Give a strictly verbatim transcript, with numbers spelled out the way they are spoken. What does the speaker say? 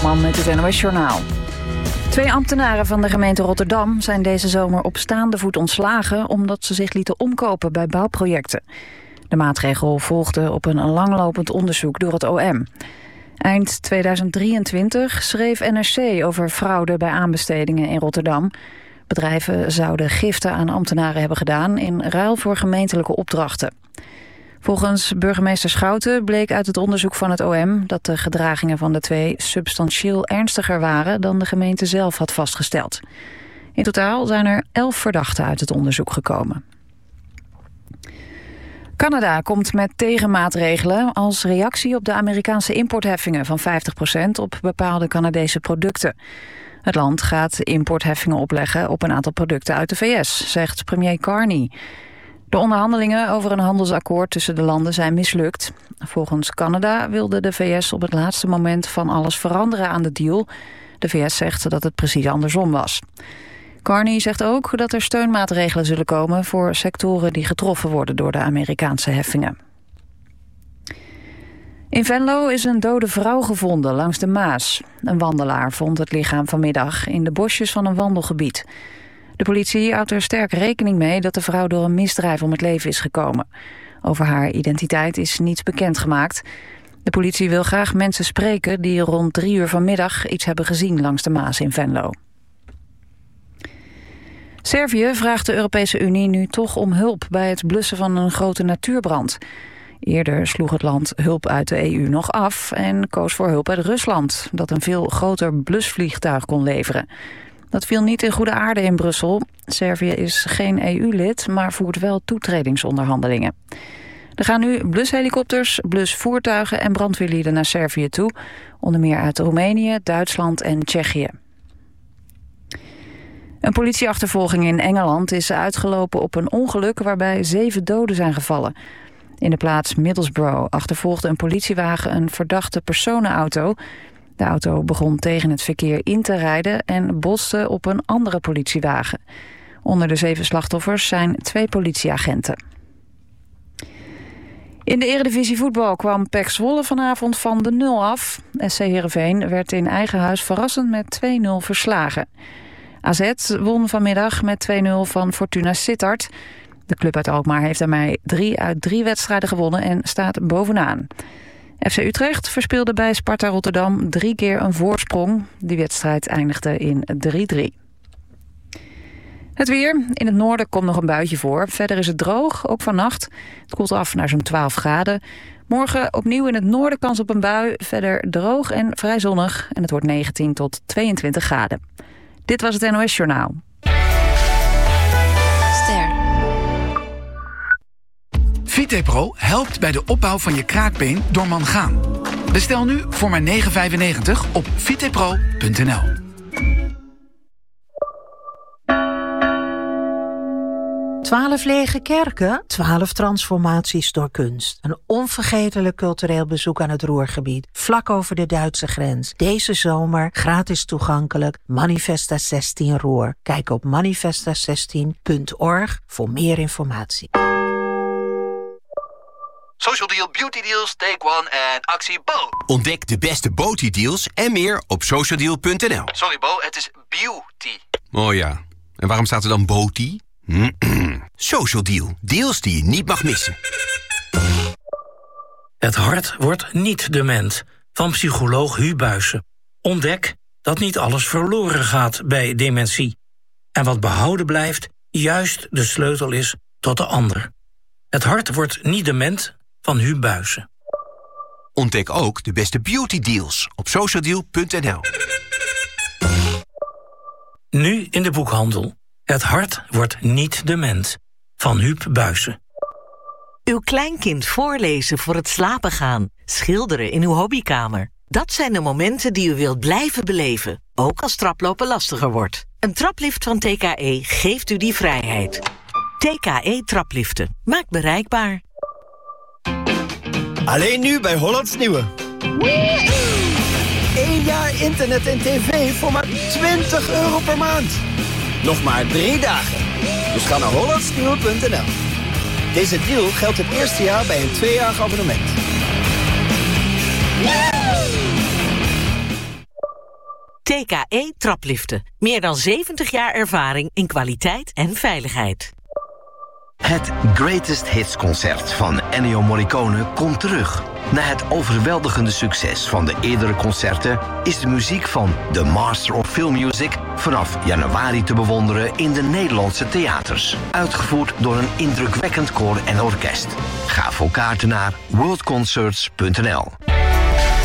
Man met het N O S-journaal. Twee ambtenaren van de gemeente Rotterdam zijn deze zomer op staande voet ontslagen omdat ze zich lieten omkopen bij bouwprojecten. De maatregel volgde op een langlopend onderzoek door het O M. Eind tweeduizend drieëntwintig schreef N R C over fraude bij aanbestedingen in Rotterdam. Bedrijven zouden giften aan ambtenaren hebben gedaan in ruil voor gemeentelijke opdrachten. Volgens burgemeester Schouten bleek uit het onderzoek van het O M dat de gedragingen van de twee substantieel ernstiger waren dan de gemeente zelf had vastgesteld. In totaal zijn er elf verdachten uit het onderzoek gekomen. Canada komt met tegenmaatregelen als reactie op de Amerikaanse importheffingen van vijftig procent op bepaalde Canadese producten. Het land gaat importheffingen opleggen op een aantal producten uit de V S, zegt premier Carney. De onderhandelingen over een handelsakkoord tussen de landen zijn mislukt. Volgens Canada wilde de V S op het laatste moment van alles veranderen aan de deal. De V S zegt dat het precies andersom was. Carney zegt ook dat er steunmaatregelen zullen komen voor sectoren die getroffen worden door de Amerikaanse heffingen. In Venlo is een dode vrouw gevonden langs de Maas. Een wandelaar vond het lichaam vanmiddag in de bosjes van een wandelgebied. De politie houdt er sterk rekening mee dat de vrouw door een misdrijf om het leven is gekomen. Over haar identiteit is niets bekendgemaakt. De politie wil graag mensen spreken die rond drie uur vanmiddag iets hebben gezien langs de Maas in Venlo. Servië vraagt de Europese Unie nu toch om hulp bij het blussen van een grote natuurbrand. Eerder sloeg het land hulp uit de E U nog af en koos voor hulp uit Rusland, dat een veel groter blusvliegtuig kon leveren. Dat viel niet in goede aarde in Brussel. Servië is geen E U-lid, maar voert wel toetredingsonderhandelingen. Er gaan nu blushelikopters, blusvoertuigen en brandweerlieden naar Servië toe. Onder meer uit Roemenië, Duitsland en Tsjechië. Een politieachtervolging in Engeland is uitgelopen op een ongeluk waarbij zeven doden zijn gevallen. In de plaats Middlesbrough achtervolgde een politiewagen een verdachte personenauto. De auto begon tegen het verkeer in te rijden en botste op een andere politiewagen. Onder de zeven slachtoffers zijn twee politieagenten. In de Eredivisie voetbal kwam P E C Zwolle vanavond van de nul af. S C Heerenveen werd in eigen huis verrassend met twee nul verslagen. A Z won vanmiddag met twee nul van Fortuna Sittard. De club uit Alkmaar heeft daarmee drie uit drie wedstrijden gewonnen en staat bovenaan. F C Utrecht verspeelde bij Sparta Rotterdam drie keer een voorsprong. Die wedstrijd eindigde in drie drie. Het weer. In het noorden komt nog een buitje voor. Verder is het droog, ook vannacht. Het koelt af naar zo'n twaalf graden. Morgen opnieuw in het noorden kans op een bui. Verder droog en vrij zonnig. En het wordt negentien tot tweeëntwintig graden. Dit was het N O S-journaal. Ster. Vitepro helpt bij de opbouw van je kraakbeen door mangaan. Bestel nu voor maar negen vijfennegentig op vitepro punt n l. Twaalf lege kerken, twaalf transformaties door kunst. Een onvergetelijk cultureel bezoek aan het Ruhrgebied, vlak over de Duitse grens. Deze zomer gratis toegankelijk, Manifesta zestien Ruhr. Kijk op manifesta zestien punt org voor meer informatie. Social Deal, Beauty Deals, Take One en actie Bo. Ontdek de beste Beauty deals en meer op social deal punt n l. Sorry Bo, het is beauty. Oh ja, en waarom staat er dan Beauty? Social Deal, deals die je niet mag missen. Het hart wordt niet dement, van psycholoog Hu Buijsen. Ontdek dat niet alles verloren gaat bij dementie. En wat behouden blijft, juist de sleutel is tot de ander. Het hart wordt niet dement, van Hu Buijsen. Ontdek ook de beste beauty deals op social deal punt n l. Nu in de boekhandel. Het hart wordt niet dement, van Huub Buijsen. Uw kleinkind voorlezen voor het slapen gaan. Schilderen in uw hobbykamer. Dat zijn de momenten die u wilt blijven beleven. Ook als traplopen lastiger wordt. Een traplift van T K E geeft u die vrijheid. T K E trapliften. Maakt bereikbaar. Alleen nu bij Hollands Nieuwe. Eén jaar internet en tv voor maar twintig euro per maand. Nog maar drie dagen. Dus ga naar hollands nieuwe punt n l. Deze deal geldt het eerste jaar bij een tweejarig abonnement. T K E Trapliften. Meer dan zeventig jaar ervaring in kwaliteit en veiligheid. Het Greatest Hits concert van Ennio Morricone komt terug. Na het overweldigende succes van de eerdere concerten is de muziek van The Master of Film Music vanaf januari te bewonderen in de Nederlandse theaters. Uitgevoerd door een indrukwekkend koor en orkest. Ga voor kaarten naar world concerts punt n l.